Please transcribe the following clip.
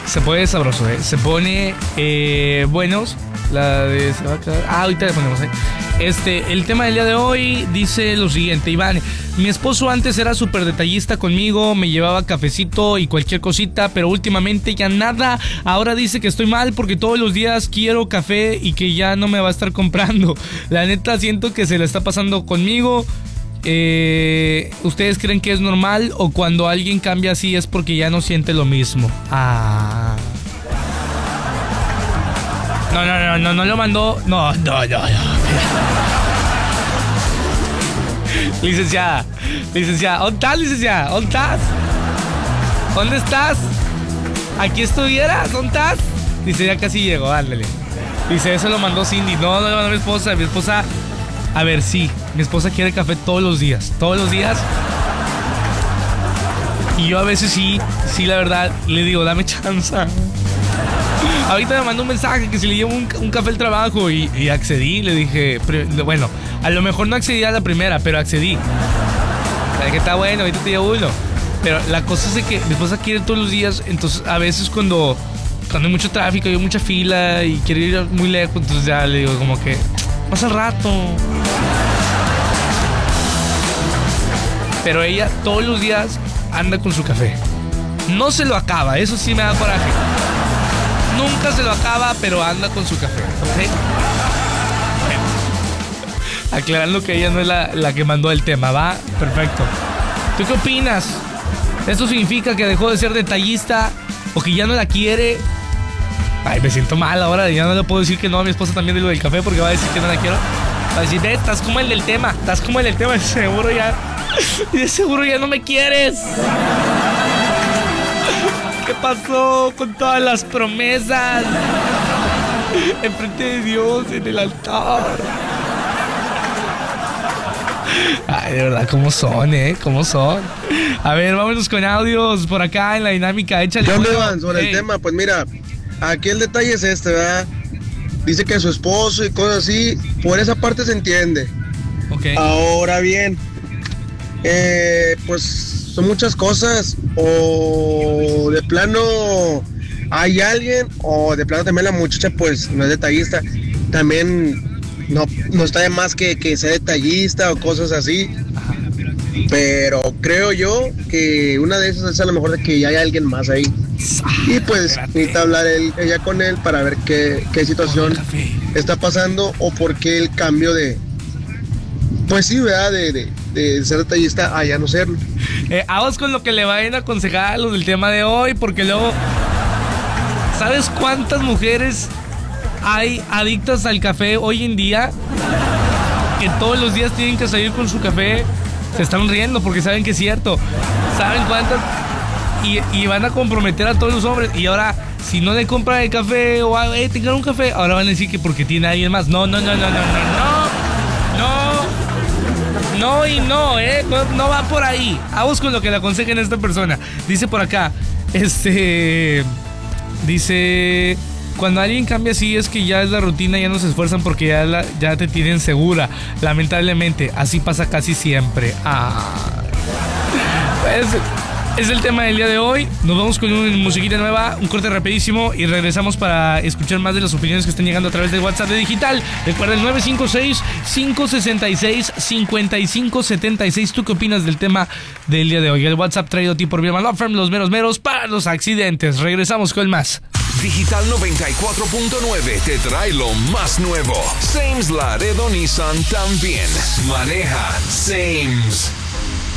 Se pone sabroso, se pone buenos. La de se va a quedar. Ahorita le ponemos, el tema del día de hoy dice lo siguiente, Iván. Mi esposo antes era súper detallista conmigo, me llevaba cafecito y cualquier cosita, pero últimamente ya nada. Ahora dice que estoy mal porque todos los días quiero café y que ya no me va a estar comprando. La neta siento que se le está pasando conmigo. ¿Ustedes creen que es normal o cuando alguien cambia así es porque ya no siente lo mismo? No lo mandó. No. Licenciada, ¿dónde estás, licenciada? ¿Dónde estás? ¿Aquí estuvieras? ¿Dónde estás? Dice, ya casi llegó, ándale. Dice, eso lo mandó Cindy. No lo mandó mi esposa. A ver, sí, mi esposa quiere café todos los días. Y yo a veces sí, la verdad, le digo, dame chance. Ahorita me mandó un mensaje que si le llevo un café al trabajo y accedí, le dije, bueno, a lo mejor no accedí a la primera, pero accedí. Le dije, está bueno, ahorita te llevo uno. Pero la cosa es de que mi esposa quiere todos los días, entonces a veces cuando hay mucho tráfico, hay mucha fila y quiere ir muy lejos, entonces ya le digo como que, pasa el rato. Pero ella todos los días anda con su café. No se lo acaba, eso sí me da coraje. Nunca se lo acaba, pero anda con su café, ¿ok? Bueno, aclarando que ella no es la que mandó el tema, ¿va? Perfecto. ¿Tú qué opinas? ¿Esto significa que dejó de ser detallista o que ya no la quiere? Ay, me siento mal ahora, ya no le puedo decir que no a mi esposa también de lo del café porque va a decir que no la quiero. Va a decir, estás como el del tema, de seguro ya no me quieres. ¿Qué pasó con todas las promesas? Enfrente de Dios, en el altar. Ay, de verdad, ¿cómo son, ¿Cómo son? A ver, vámonos con audios por acá en la dinámica. Échale. ¿Dónde van sobre el tema? Pues mira, aquí el detalle es ¿verdad? Dice que su esposo y cosas así, por esa parte se entiende. Okay. Ahora bien, pues son muchas cosas, o de plano hay alguien, o de plano también la muchacha pues no es detallista, también no está de más que sea detallista o cosas así. Ajá. Pero creo yo que una de esas es a lo mejor de que ya hay alguien más ahí. Y pues necesita hablar ella con él para ver qué situación está pasando o por qué el cambio de, pues sí, ¿verdad? De ser detallista a ya no serlo. Aguas con lo que le vayan a aconsejar a los del tema de hoy, porque luego, ¿sabes cuántas mujeres hay adictas al café hoy en día? Que todos los días tienen que salir con su café. Se están riendo porque saben que es cierto. ¿Saben cuántas? Y van a comprometer a todos los hombres. Y ahora, si no le compran el café o tengan un café, ahora van a decir que porque tiene a alguien más. No, no va por ahí. Vamos con lo que le aconsejen a esta persona. Dice por acá, dice, cuando alguien cambia así es que ya es la rutina, ya no se esfuerzan porque ya te tienen segura. Lamentablemente, así pasa casi siempre. Pues, es el tema del día de hoy. Nos vamos con una musiquita nueva, un corte rapidísimo y regresamos para escuchar más de las opiniones que están llegando a través del WhatsApp de Digital. Recuerda el 956-566-5576. ¿Tú qué opinas del tema del día de hoy? El WhatsApp traído a ti por Birman Law Firm, los meros para los accidentes. Regresamos con más. Digital 94.9 te trae lo más nuevo. Sames Laredo Nissan también. Maneja Sames.